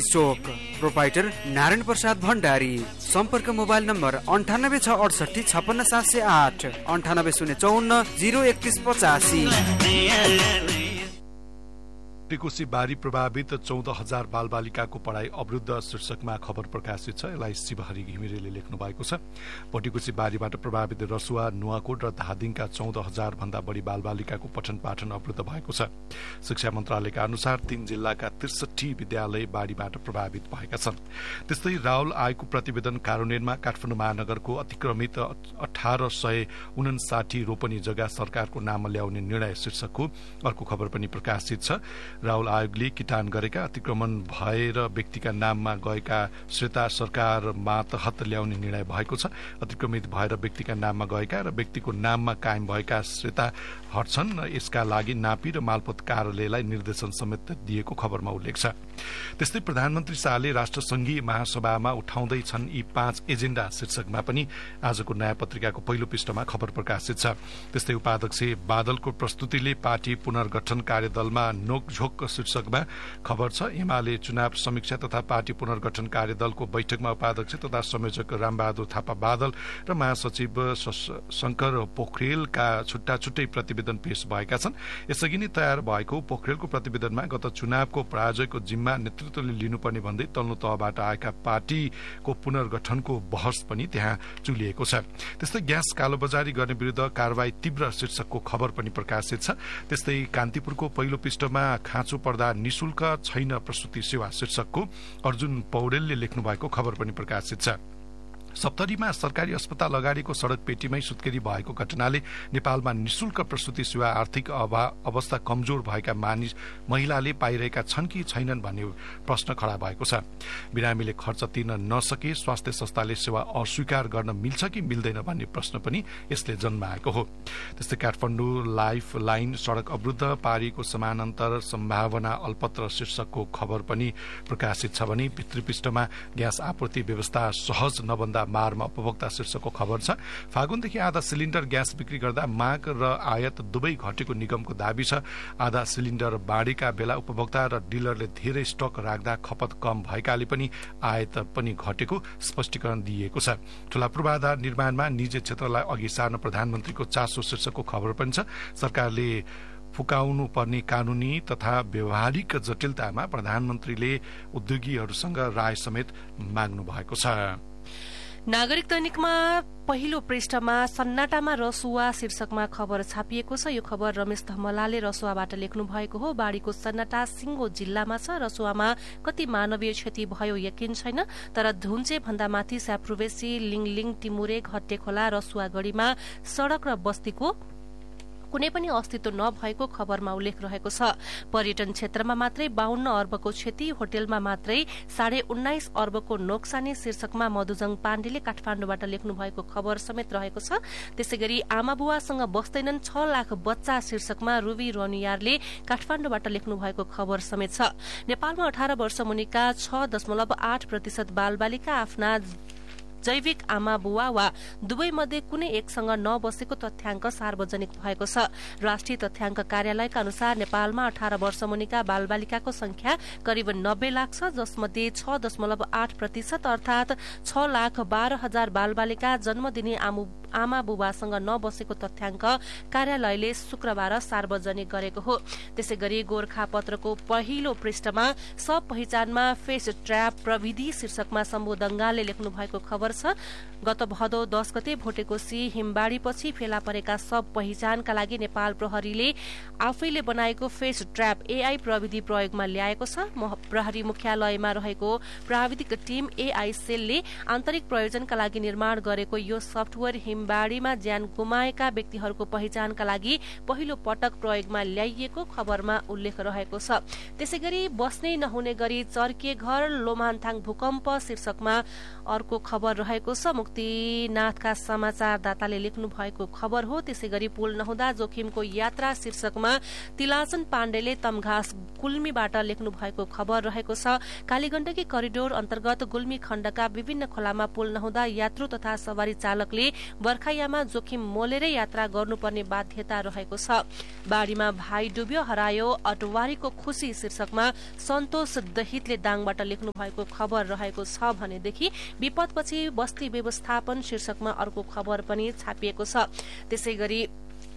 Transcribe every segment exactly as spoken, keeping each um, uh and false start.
चोक। Proprietor Narayan Prasad Bhandari. सम्पर्क mobile number अन्ठानब्बे छ अडसठी छप्पन्न सात सय आठ अन्ठानब्बे शून्य चौन्न जिरो एकतिस पचासी। टिकुसी बारी प्रभावित चौध हजार बाल बालिकाको पढ़ाई अवरुद्ध शीर्षकमा खबर प्रकाशित छ। यसलाई शिवहरि घिमिरेले लेख्नु भएको छ। पटिकुसी बारीबाट प्रभावित रसुवा, नुवाकोट र धादिङका चौध हजार भन्दा बढी बाल बालिकाको पठन पाठन अवरुद्ध भएको छ। शिक्षा मन्त्रालयका अनुसार तीन जिल्लाका त्रिसठी विद्यालय बाढ़ीबाट प्रभावित भएका छन्। त्यस्तै राहुल आयोगको प्रतिवेदन कार्यान्वयनमा काठमाडौँ महानगरको अतिक्रमित अठार सय उनासाठी रोपनी जग्गा सरकारको नाममा ल्याउने निर्णय शीर्षकको अर्को खबर पनि प्रकाशित छ। राहुल आयोगले किटान गरेका अतिक्रमण भएर व्यक्तिका नाममा गएका श्रेता सरकार मातहत ल्याउने निर्णय भएको छ। अतिक्रमित भएर व्यक्तिका नाममा गएका र व्यक्तिको नाममा कायम भएका श्रेता हट्छन्। यसका लागि नापी र मालपोत कार्यालयलाई निर्देशन समेत दिएको खबरमा उल्लेख छ। त्यस्तै प्रधानमन्त्री शाहले राष्ट्रसंघीय महासभामा उठाउँदैछन् यी पाँच एजेण्डा शीर्षकमा पनि आजको नयाँ पत्रिकाको पहिलो पृष्ठमा खबर प्रकाशित छ। त्यस्तै उपाध्यक्ष बादलको प्रस्तुतिले पार्टी पुनर्गठन कार्यदलमा नोकझोक शीर्षकमा खबर छ। एमाले चुनाव समीक्षा तथा पार्टी पुनर्गठन कार्यदलको बैठकमा उपाध्यक्ष तथा संयोजक रामबहादुर थापा बादल र महासचिव शंकर पोखरेलका छुट्टा छुट्टै प्रतिवेदन पेश भएका छन्। यसअघि नै तयार भएको पोखरेलको प्रतिवेदनमा गत चुनावको पराजयको जिम्मा नेतृत्वले लिनुपर्ने भन्दै तल्लो तहबाट आएका पार्टीको पुनर्गठनको बहस पनि त्यहाँ चुलिएको छ। त्यस्तै ग्यास कालोबजारी गर्ने विरूद्ध कारवाही तीव्र शीर्षकको खबर पनि प्रकाशित छ। त्यस्तै कान्तिपुरको पहिलो पृष्ठमा खाँचो पर्दा निशुल्क छैन प्रसुति सेवा शीर्षकको अर्जुन पौडेलले लेख्नु भएको खबर पनि प्रकाशित छ। सप्तरीमा सरकारी अस्पताल अगाडिको सड़क पेटीमै सुत्केरी भएको घटनाले नेपालमा निशुल्क प्रसुति सेवा आर्थिक अवस्था कमजोर भएका मानिस महिलाले पाइरहेका छन् कि छैनन् भन्ने प्रश्न खड़ा भएको छ। बिरामीले खर्च तिर्न नसके स्वास्थ्य संस्थाले सेवा अस्वीकार गर्न मिल्छ कि मिल्दैन भन्ने प्रश्न पनि यसले जन्माएको हो। त्यस्तै काठमाडौँ लाइफ लाइन सड़क अवरुद्ध पारिएको समानान्तर सम्भावना अल्पत्र शीर्षकको खबर पनि प्रकाशित छ भने भित्री पृष्ठमा ग्यास आपूर्ति व्यवस्था सहज नबन्दा मारमा उपभोक्ता शीर्षकको खबर छ। फागुनदेखि आधा सिलिण्डर ग्यास बिक्री गर्दा माग र आयात दुवै घटेको निगमको दाबी छ। आधा सिलिण्डर बाढीका बेला उपभोक्ता र डिलरले धेरै स्टक राख्दा खपत कम भएकाले पनि आयात पनि घटेको स्पष्टीकरण दिइएको छ। ठूला पूर्वाधार निर्माणमा निजी क्षेत्रलाई अघि सार्न प्रधानमन्त्रीको चासो शीर्षकको खबर पनि छ। सरकारले फुकाउनु पर्ने कानूनी तथा व्यवहारिक जटिलतामा प्रधानमन्त्रीले उद्योगीहरूसँग राय समेत माग्नु भएको छ। नागरिक दैनिकमा पहिलो पृष्ठमा सन्नाटामा रसुवा शीर्षकमा खबर छापिएको छ। यो खबर रमेश धमलाले रसुवाबाट लेख्नु भएको हो। बाढ़ीको सन्नाटा सिंगो जिल्लामा छ। रसुवामा कति मानवीय क्षति भयो यकिन छैन, तर धुन्चे भन्दा माथि स्याप्रुवेसी, लिङलिङ, टिमुरे, घट्टे खोला, रसुवा गढ़ीमा सड़क र बस्तीको कुनै पनि अस्तित्व नभएको खबरमा उल्लेख रहेको छ। पर्यटन क्षेत्रमा मात्रै बाहन्न अर्बको क्षति, होटेलमा मात्रै साढे उन्नाइस अर्बको नोक्सानी शीर्षकमा मधुजङ पाण्डेले काठमाडौँबाट लेख्नु भएको खबर समेत रहेको छ। त्यसै गरी आमा बुवासँग बस्दैनन् छ लाख बच्चा शीर्षकमा रुबी रनियारले काठमाडौँबाट लेख्नु भएको खबर समेत छ। नेपालमा अठार वर्ष मुनिका छ दशमलव आठ प्रतिशत बालबालिका आफ्ना जैविक आमा बुवा वा दुवै मध्ये कुनै एकसँग नबसेको तथ्याङ्क सार्वजनिक भएको छ। राष्ट्रिय तथ्याङ्क कार्यालयका अनुसार नेपालमा अठार वर्ष मुनिका बालबालिकाको संख्या करिब नब्बे लाख छ, जसमध्ये छ दशमलव आठ प्रतिशत अर्थात छ लाख बाह्र हजार बालबालिका जन्म दिने आमा बुबासँग नबसेको तथ्याङ्क कार्यालयले शुक्रबार सार्वजनिक गरेको हो। त्यसै गरी गोरखापत्रको पहिलो पृष्ठमा सब पहिचानमा फेस ट्र्याप प्रविधि शीर्षकमा शम्भु दंगालले लेख्नु भएको खबर छ। गत भदौ दस गते भोटेकोशी हिमबाढ़ीपछि फेला परेका सब पहिचानका लागि नेपाल प्रहरीले आफैले बनाएको फेस ट्र्याप एआई प्रविधि प्रयोगमा ल्याएको छ। प्रहरी मुख्यालयमा रहेको प्राविधिक टीम एआई सेलले आन्तरिक प्रयोजनका लागि निर्माण गरेको यो सफ्टवेयर हिमबाढ़ीमा ज्यान गुमाएका व्यक्तिहरूको पहिचानका लागि पहिलो पटक प्रयोगमा ल्याइएको खबरमा उल्लेख रहेको छ। त्यसै गरी बस्नै नहुने गरी चर्किए घर, लोमान्थाङ भूकम्प शीर्षकमा अर्को खबर रहेको छ। मुक्तिनाथका समाचारदाताले लेख्नु भएको खबर हो। त्यसै गरी पुल नहुँदा जोखिमको यात्रा शीर्षकमा तिलाचन पाण्डेले तमघास गुल्मीबाट लेख्नु भएको खबर रहेको छ। कालीगण्डकी करिडोर अन्तर्गत गुल्मी खण्डका विभिन्न खोलामा पुल नहुँदा यात्रु तथा सवारी चालकले बर्खायाममा जोखिम मोलेरै यात्रा गर्नुपर्ने बाध्यता रहेको छ। बाढ़ीमा भाइ डुब्यो हरायो अटवारीको खुशी शीर्षकमा सन्तोष दहितले दाङबाट लेख्नु भएको खबर रहेको छ भनेदेखि विपदपछि बस्ती व्यवस्थापन शीर्षकमा अर्को खबर पनि छापिएको छ। त्यसै गरी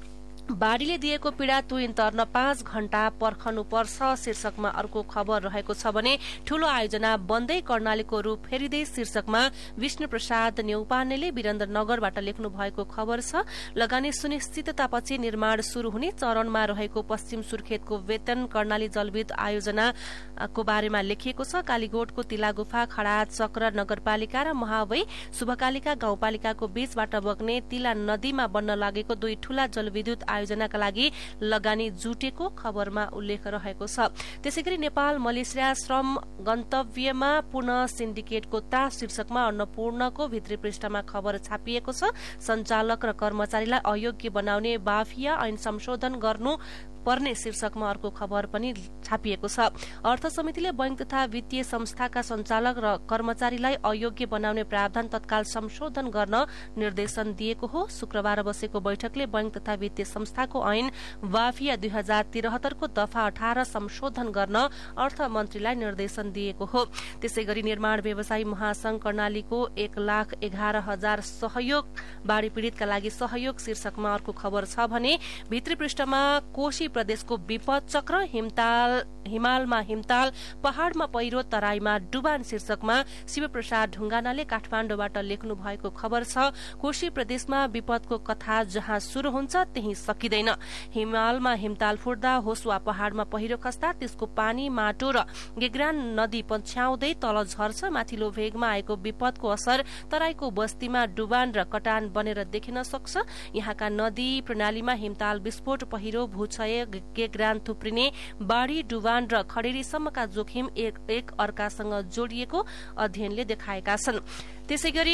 बाढ़ीले दिएको पीड़ा तुइन तर्न पाँच घण्टा पर्खनुपर्छ शीर्षकमा अर्को खबर रहेको छ भने ठूलो आयोजना बन्दै कर्णालीको रूप फेरिँदै शीर्षकमा विष्णु प्रसाद न्यौपानेले वीरेन्द्रनगरबाट लेख्नु भएको खबर छ। लगानी सुनिश्चिततापछि निर्माण शुरू हुने चरणमा रहेको पश्चिम सुर्खेतको वेतन कर्णाली जलविद्युत आयोजनाको बारेमा लेखिएको छ। कालीगोठको तिलागुफा खडा चक्र नगरपालिका र महावै शुभकालिका गाउँपालिकाको बीचबाट बग्ने तिला नदीमा बन्न लागेको दुई ठूला जलविद्युत आयोजनाका लागि लगानी जुटेको खबरमा उल्लेख रहेको छ। त्यसैगरी नेपाल मलेसिया श्रम गन्तव्यमा पुनः सिन्डिकेटको तास शीर्षकमा अन्नपूर्णको भित्री पृष्ठमा खबर छापिएको छ। सञ्चालक र कर्मचारीलाई अयोग्य बनाउने बाफिया ऐन संशोधन गर्नु पर्ने शीर्षकमा अर्को खबर पनि छापिएको छ। अर्थ समितिले बैंक तथा वित्तीय संस्थाका सञ्चालक र कर्मचारीलाई अयोग्य बनाउने प्रावधान तत्काल संशोधन गर्न निर्देशन दिएको हो। शुक्रबार बसेको बैठकले बैंक तथा वित्तीय संस्थाको ऐन वाफिया दुई हजार तिरहत्तरको दफा अठार संशोधन गर्न अर्थ मन्त्रीलाई निर्देशन दिएको हो। त्यसै गरी निर्माण व्यवसायी महासंघ कर्णालीको एक लाख एघार हजार सहयोग बाढ़ी पीड़ितका लागि सहयोग शीर्षकमा अर्को खबर छ भने भित्री पृष्ठमा कोशी प्रदेशको विपद चक्र हिमताल हिमालमा हिमताल पहाड़मा पहिरो तराईमा डुबान शीर्षकमा शिवप्रसाद ढुङ्गानाले काठमाडौँबाट लेख्नु भएको खबर छ। कोशी प्रदेशमा विपदको कथा जहाँ शुरू हुन्छ त्यही सकिँदैन। हिमालमा हिमताल फुट्दा होसवा पहाड़मा पहिरो खस्दा त्यसको पानी माटो र गेग्रान नदी पछ्याउँदै तल झर्छ। माथिल्लो भेगमा आएको विपदको असर तराईको बस्तीमा डुबान र कटान बनेर देखिन सक्छ। यहाँका नदी प्रणालीमा हिमताल विस्फोट पहिरो भूक्षय गेग्रान थुप्रिने बाढ़ी डुबान र खडेरीसम्मका जोखिम एक एक अर्कासँग जोडिएको अध्ययनले देखाएका छन्। त्यसैगरी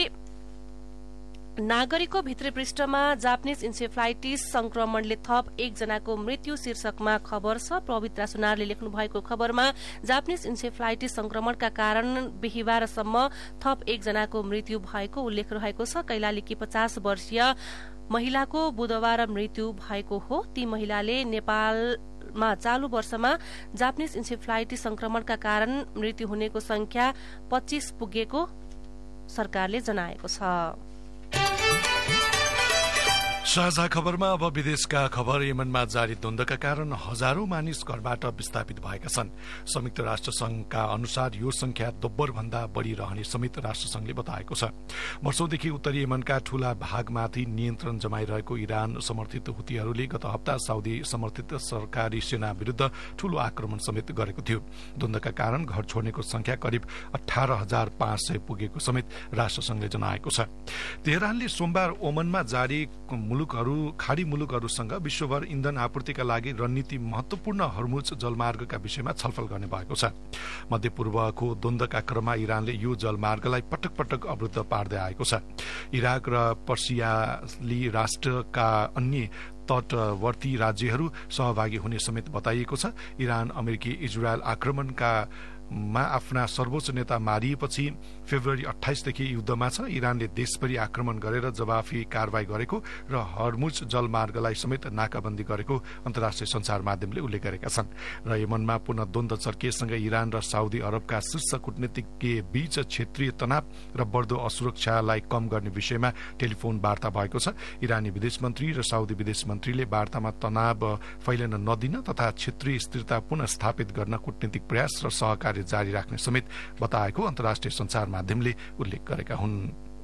नागरिकको भित्री पृष्ठमा जापानिज इन्सेफ्लाइटिस संक्रमणले थप एकजनाको मृत्यु शीर्षकमा खबर छ। पवित्र सुनारले लेख्नु भएको खबरमा जापानिज इन्सेफ्लाइटिस संक्रमणका कारण बिहिबारसम्म थप एकजनाको मृत्यु भएको उल्लेख रहेको छ। कैलालीकी पचास वर्षीय महिलाको बुधबार मृत्यु भएको हो। ती महिलाले नेपालमा चालू वर्षमा जापानिज इन्सेफ्लाइटिस संक्रमणका कारण मृत्यु हुनेको संख्या पच्चीस पुगेको सरकारले जनाएको छ। साझा खबरमा अब विदेशका खबर। यमनमा जारी द्वन्द्वका कारण हजारौं मानिस घरबाट विस्थापित भएका छन्। संयुक्त राष्ट्र संघका अनुसार यो संख्या दोब्बर भन्दा बढ़ी रहने संयुक्त राष्ट्र संघले बताएको छ। वर्षौंदेखि उत्तरी यमनका ठूला भागमाथि नियन्त्रण जमाइरहेको इरान समर्थित हुतीहरूले गत हप्ता साउदी समर्थित सरकारी सेना विरूद्ध ठूलो आक्रमण समेत गरेको थियो। द्वन्द्वका कारण घर छोड्नेको संख्या करिब अठार हजार पाँच सय पुगेको समेत राष्ट्रसंघले जनाएको छ। तेहरानले सोमबार ओमनमा जारी मुलुकहरू खाड़ी मुलुकहरूसँग विश्वभर इन्धन आपूर्तिका लागि रणनीति महत्वपूर्ण हर्मुज जलमार्गका विषयमा छलफल गर्ने भएको छ। मध्यपूर्वको द्वन्द्वका क्रममा इरानले यो जलमार्गलाई पटक पटक अवरुद्ध पार्दै आएको छ। इराक र पर्सियाली राष्ट्रका अन्य तटवर्ती राज्यहरू सहभागी हुने समेत बताइएको छ। इरान अमेरिकी इजरायल आक्रमणका मा आफ्ना सर्वोच्च नेता मारिएपछि फेब्रुअरी अठाइसदेखि युद्धमा छ। इरानले देशभरि आक्रमण गरेर जवाफी कारवाही गरेको र हर्मुज जलमार्गलाई समेत नाकाबन्दी गरेको अन्तर्राष्ट्रिय संचार माध्यमले उल्लेख गरेका छन्। र यमनमा पुनः द्वन्द्व चर्किएसँगै इरान र साउदी अरबका शीर्ष कूटनीतिज्ञ बीच क्षेत्रीय तनाव र बढ्दो असुरक्षालाई कम गर्ने विषयमा टेलिफोन वार्ता भएको छ। इरानी विदेश मन्त्री र साउदी विदेश मन्त्रीले वार्तामा तनाव फैलन नदिन तथा क्षेत्रीय स्थिरता पुनः स्थापित गर्न कूटनीतिक प्रयास र सहकार्य जारी राख्ने समेत बताएको अन्तर्राष्ट्रिय संचार माध्यमले उल्लेख गरेका हुन्।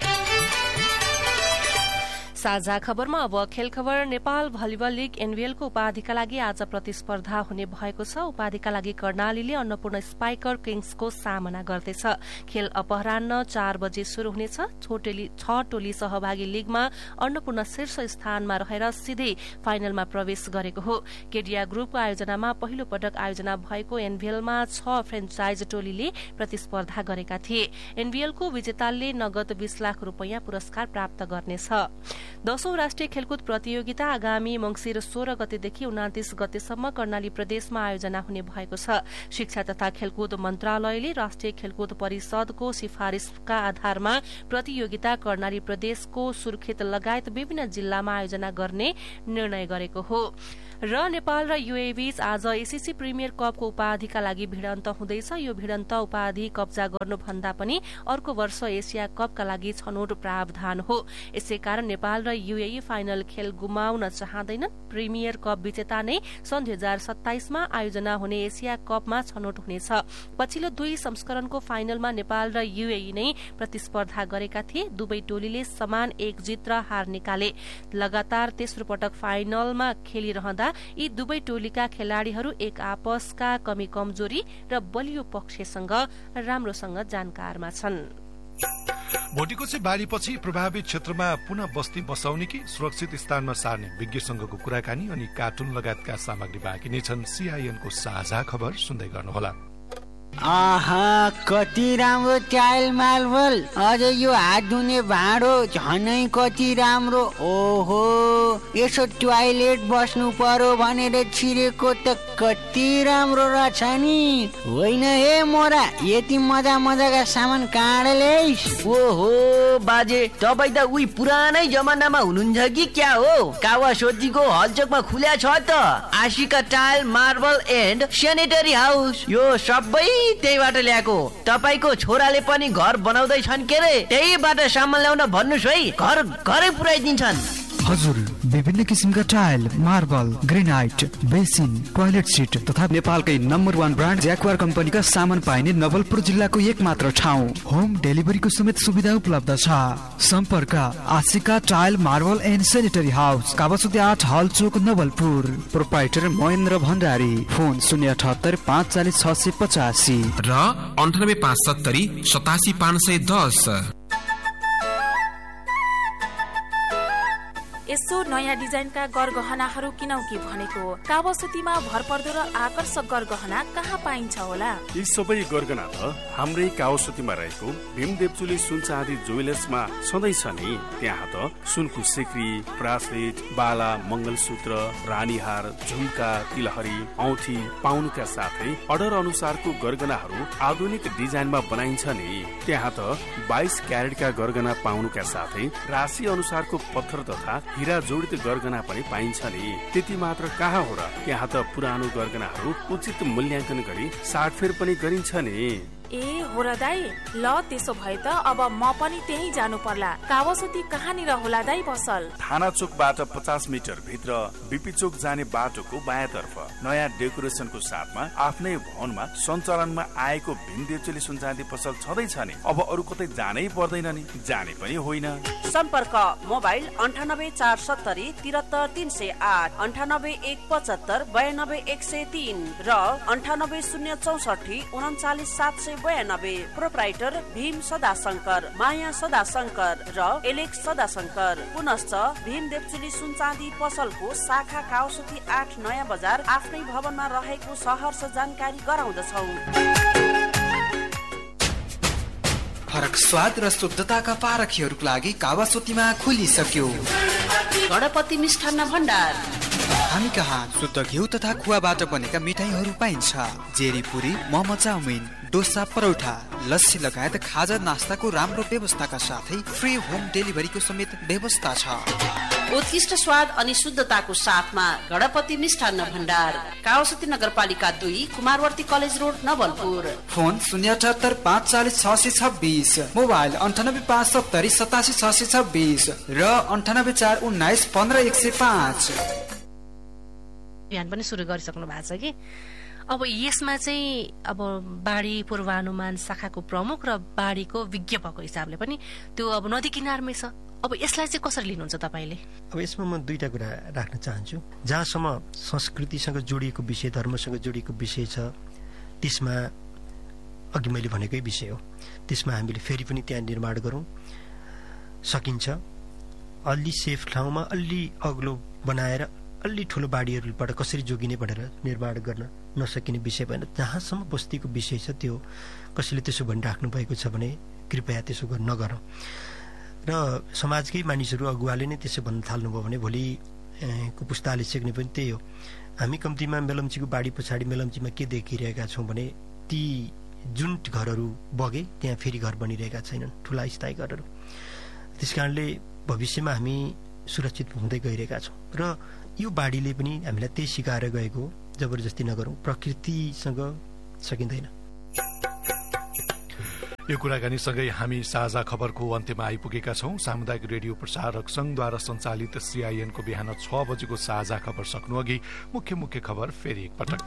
साझा खबरमा अब खेल खबर। नेपाल भलिबल लीग एनबीएलको उपाधिका लागि आज प्रतिस्पर्धा हुने भएको छ। उपाधिका लागि कर्णालीले अन्नपूर्ण स्पाइकर किङ्सको सामना गर्दैछ। खेल अपराह्न चार बजे शुरू हुनेछ। छ टोली सहभागी लीगमा अन्नपूर्ण शीर्ष स्थानमा रहेर सिधै फाइनलमा प्रवेश गरेको हो। केडिया ग्रुपको आयोजनामा पहिलो पटक आयोजना भएको एनबीएलमा छ फ्रेन्चाइज टोलीले प्रतिस्पर्धा गरेका थिए। एनबीएलको विजेताले नगद बीस लाख रूपियाँ पुरस्कार प्राप्त गर्नेछ। दशौं राष्ट्रिय खेलकुद प्रतियोगिता आगामी मंसिर सोह्र गतेदेखि उनातिस गतेसम्म कर्णाली प्रदेशमा आयोजना हुने भएको छ। शिक्षा तथा खेलकुद मन्त्रालयले राष्ट्रिय खेलकुद परिषदको सिफारिशका आधारमा प्रतियोगिता कर्णाली प्रदेशको सुर्खेत लगायत विभिन्न जिल्लामा आयोजना गर्ने निर्णय गरेको हो। र नेपाल र युए बीच आज एसीसी प्रिमियर कपको उपाधिका लागि भिडन्त हुँदैछ। यो भिडन्त उपाधि कब्जा गर्नुभन्दा पनि अर्को वर्ष एसिया कपका लागि छनौट प्रावधान हो। यसैकारण नेपाल र युएई फाइनल खेल गुमाउन चाहँदैनन्। प्रिमियर कप विजेता नै सन् दुई हजार सत्ताइसमा आयोजना हुने एसिया कपमा छनौट हुनेछ। पछिल्लो दुई संस्करणको फाइनलमा नेपाल र युएई नै प्रतिस्पर्धा गरेका थिए। दुवै टोलीले समान एक जित र हार निकाले। लगातार तेस्रो पटक फाइनलमा खेलिरहँदा यी दुवै टोलीका खेलाड़ीहरू एक आपसका कमी कमजोरी र बलियो पक्षसँग राम्रोसँग जानकारमा छन्। भोटिकोशी बाढीपछि प्रभावित क्षेत्रमा पुनः बस्ती बसाउने कि सुरक्षित स्थानमा सार्ने विज्ञसँगको कुराकानी अनि कार्टुन लगायतका सामग्री बाँकी नै छन्। सीआईएनको साझा खबर सुन्दै गर्नुहोला। आहा कति राम्रो टाइल मार्बल, अझ यो हात धुने भाँडो झनै कति राम्रो। ओहो यसो टोयलेट बस्नु पर्यो भनेर छिरेको त कति राम्रो रहेछ नि। होइन हे मोरा, यति मजा मजाका सामान कहाँ ल्याइस्? ओहो बाजे, तपाईँ त उही पुरानै जमानामा हुनुहुन्छ कि क्या हो? कावासोतीको हलचोकमा खुल्या छ त Ashika tile marble and sanitary house. यो सबै त्यहीबाट ल्याएको। तपाईको छोराले पनि घर बनाउँदैछन् के रे? त्यहीबाट सामान ल्याउन भन्नुस् है, घर घरै पुर्याइदिन्छन्। हजुर, विभिन्न किसिमका tile, marble, granite, basin, toilet seat तथा नेपालकै नम्बर वान ब्रान्ड ज्याक्वार कम्पनीका सामान पाइने नवलपुर जिल्लाको एक मात्र ठाउँ। होम डेलिभरीको समेत सुविधा उपलब्ध छ। सम्पर्क Ashika tile marble and sanitary house, Kawasoti आठ हल चोक नवलपुर। प्रोप्राइटर महेन्द्र भण्डारी। फोन शून्य अठहत्तर पाँच चालिस छ सय पचासी र अन्ठानब्बे पाँच सत्तरी सतासी पाँच सय दस। यसो नयाँ डिजाइनका गरगहनाहरू किनौ कि भनेको। कावासोतीमा भरपर्दो र आकर्षक गरगहना कहाँ पाइन्छ होला? यी सबै गरगहना त हाम्रै कावासोतीमा रहेको भीमदेवचुली सुन चाँदी ज्वेलर्समा सधैँ छ नि। त्यहाँ त सुनको सिक्री, ब्रासलेट, बाला, मंगलसूत्र, रानीहार, झुम्का, तिलहरी, औँठी पाउनुका साथै अर्डर अनुसारको गरगहनाहरू आधुनिक डिजाइनमा बनाइन्छ नि। त्यहाँ त बाइस क्यारेटका गरगहना पाउनुका साथै राशि अनुसारको पत्थर तथा हिरा जोडित गरगहना पनि पाइन्छ नि। त्यति मात्र कहाँ हो र, यहाँ त पुरानो गरगहनाहरू उचित मूल्याङ्कन गरी साटफेर पनि गरिन्छ नि। ए हो र दाई, ल त्यसो भए त अब म पनि त्यही जानु पर्ला। कावासोती कहाँनिर होला दाई पसल? थाना चोकबाट पचास मिटर भित्र बीपी चोक जाने बाटोको बायाँतर्फ नयाँ डेकोरेसनको साथमा आफ्नै भवनमा सञ्चालनमा आएको भीमदेवचुली सुनचाँदी पसल छँदैछ नि। अब अरू कतै जानै पर्दैन नि, जाने पनि होइन। सम्पर्क मोबाइल अन्ठानब्बे चार सत्तरी तिहत्तर तीन सय आठ, अन्ठानब्बे एक पचहत्तर बयानब्बे एक सय तीन र अन्ठानब्बे शून्य चौसठी उन्चालिस सात सय बयानब्बे। प्रोप्राइटर भीम सदाशंकर, माया सदाशंकर र एलेक्स सदाशंकर। पुनश्च भीमदेवचुली सुनचाँदी पसलको शाखा कावासोती आठ नयाँ बजार आफ्नै भवनमा रहेको सहर्ष जानकारी गराउँदछौ। फरक स्वाद र शुद्धताका पारखीहरूको लागि कावासोतीमा खुलिसक्यो गणपति मिष्ठान्न भण्डार। हामी कहाँ शुद्ध घिउ तथा खुवाबाट बनेका मिठाईहरू पाइन्छ। जेरी पुरी, मोमो चाउमिन, डोसा, परौठा, लस्सी लगायत खाजा नास्ताको राम्रो व्यवस्थाका साथै फ्री होम डेलिभरीको समेत व्यवस्था छ। उत्कृष्ट स्वाद अनि शुद्धताको साथमा गणपति मिष्ठान्न भण्डार, कावासोती नगरपालिका दुई, Kumarwarti college road, Nawalpur. Phone शून्य अठहत्तर पाँच चालिस छ सय छब्बिस, मोबाइल अन्ठानब्बे पाँच सत्तरी सतासी छ सय छब्बिस र अन्ठानब्बे चार उन्नाइस पन्ध्र एक सय पाँच। बिहान पनि सुरु गरिसक्नु भएको छ कि। अब यसमा चाहिँ अब बाढी पूर्वानुमान शाखाको प्रमुख र बाढीको विज्ञ भएको हिसाबले पनि त्यो अब नदी किनारमै छ। अब यसलाई चाहिँ कसरी लिनुहुन्छ तपाईँले? अब यसमा म दुईटा कुरा राख्न चाहन्छु। जहाँसम्म संस्कृतिसँग जोडिएको विषय, धर्मसँग जोडिएको विषय छ, त्यसमा अघि मैले भनेकै विषय हो। त्यसमा हामीले फेरि पनि त्यहाँ निर्माण गरौँ सकिन्छ। अलि सेफ ठाउँमा अलि अग्लो बनाएर अलि ठुलो बाढीहरूबाट कसरी जोगिने भनेर निर्माण गर्न नसकिने विषय भएन। जहाँसम्म बस्तीको विषय छ त्यो कसैले त्यसो भनिराख्नु भएको छ भने कृपया त्यसो नगरौँ। र समाजकै मानिसहरू अगुवाले नै त्यसो भन्न थाल्नुभयो भने भोलिको पुस्ताले सिक्ने पनि त्यही हो। हामी कम्तीमा मेलम्चीको बाढी पछाडि मेलम्चीमा के देखिरहेका छौँ भने ती जुन घरहरू बगे त्यहाँ फेरि घर बनिरहेका छैनन्, ठुला स्थायी घरहरू। त्यस कारणले भविष्यमा हामी सुरक्षित हुँदै गइरहेका छौँ र यो बाढीले पनि हामीलाई त्यही सिकाएर गएको, जबरजस्ती नगरौँ, प्रकृतिसँग सकिँदैन। यो कुराकानीसँगै हामी साझा खबरको अन्त्यमा आइपुगेका छौं। सामुदायिक रेडियो प्रसारक संघद्वारा सञ्चालित सीआईएनको बिहान छ बजेको साझा खबर सक्नु अघि मुख्य मुख्य खबर फेरि एकपटक।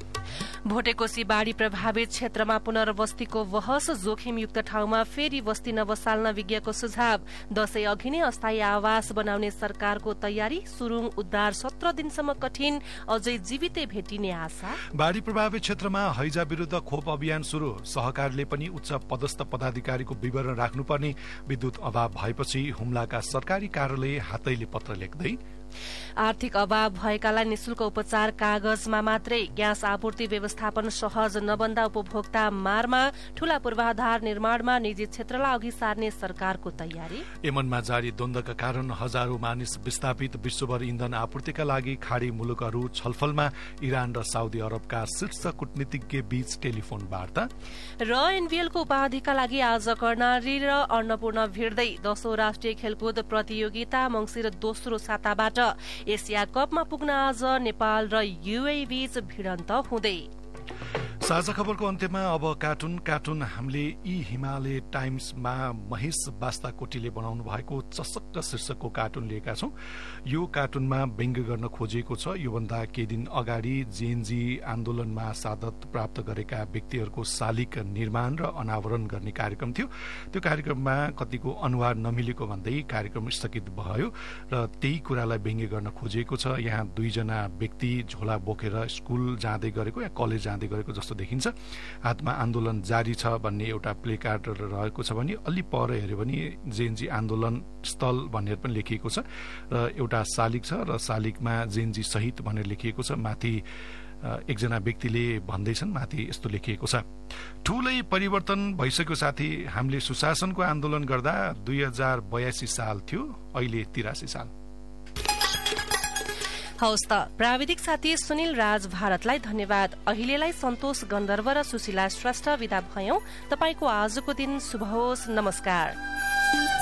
भोटेकोशी बाढ़ी प्रभावित क्षेत्रमा पुनर्वस्तीको बहस, जोखिमयुक्त ठाउँमा फेरि बस्ती नबसाल्न विज्ञको सुझाव। दशैं अघि नै अस्थायी आवास बनाउने सरकारको तयारी, सुरुङ उद्धार सत्र दिनसम्म कठिन, अझै जीवितै भेटिने आशा। बाढ़ी प्रभावित क्षेत्रमा हैजा विरूद्ध खोप अभियान शुरू, सहकारीले पनि उच्च पदस्थ पदाधिकारीको विवरण राख्नुपर्ने, विद्युत अभाव भएपछि हुम्लाका सरकारी कार्यालय हातैले पत्र लेख्दै। आर्थिक अभाव भएकालाई निशुल्क उपचार कागजमा मात्रै, ग्यास आपूर्ति व्यवस्थापन सहज नबन्दा उपभोक्ता मारमा, ठूला पूर्वाधार निर्माणमा निजी क्षेत्रलाई अघि सार्ने सरकारको तयारी। यमनमा जारी द्वन्द्वका कारण हजारौं मानिस विस्थापित, विश्वभर इन्धन आपूर्तिका लागि खाडी मुलुकहरू छलफलमा, इरान र साउदी अरबका शीर्ष कूटनीतिज्ञ बीच टेलिफोन वार्ता। र एनबीएलको उपाधिका लागि आज कर्णाली र अन्नपूर्ण भिड्दै। दशौं राष्ट्रिय खेलकुद प्रतियोगिता मंसिर दोस्रो साताबाट एसिया कपमा पुग्न आज नेपाल र युए बीच भिडन्त हुँदै। साझा खबरको अन्त्यमा अब कार्टुन कार्टुन हामीले यी हिमालय टाइम्समा महेश बास्ताकोटीले बनाउनु भएको चसक्क शीर्षकको कार्टुन लिएका छौं। यो कार्टुनमा व्यङ्ग्य गर्न खोजिएको छ। योभन्दा केही दिन अगाडि जेएनजी आन्दोलनमा सादत प्राप्त गरेका व्यक्तिहरूको शालिग निर्माण र अनावरण गर्ने कार्यक्रम थियो। त्यो कार्यक्रममा कतिको अनुहार नमिलेको भन्दै कार्यक्रम स्थगित भयो र त्यही कुरालाई व्यङ्ग्य गर्न खोजिएको छ। यहाँ दुईजना व्यक्ति झोला बोकेर स्कुल जाँदै गरेको या कलेज जाँदै गरेको जस्तो देखिन्छ। हातमा आन्दोलन जारी छ भन्ने एउटा प्ले कार्ड रहेको छ भने अलि पर हेऱ्यो भने जेएनजी आन्दोलन स्थल भनेर पनि लेखिएको छ र एउटा शालिग छ र शालिगमा जेएनजी सहित भनेर लेखिएको छ। माथि एकजना व्यक्तिले भन्दैछन्, माथि यस्तो लेखिएको छ, ठूलै परिवर्तन भइसक्यो साथी, हामीले सुशासनको आन्दोलन गर्दा दुई हजार बयासी साल थियो, अहिले तिरासी साल। हवस् त, प्राविधिक साथी सुनिल राज भारतलाई धन्यवाद। अहिलेलाई सन्तोष गन्धर्व र सुशीला श्रेष्ठ विदा भयौं। तपाईको आजको दिन शुभ होस्। नमस्कार।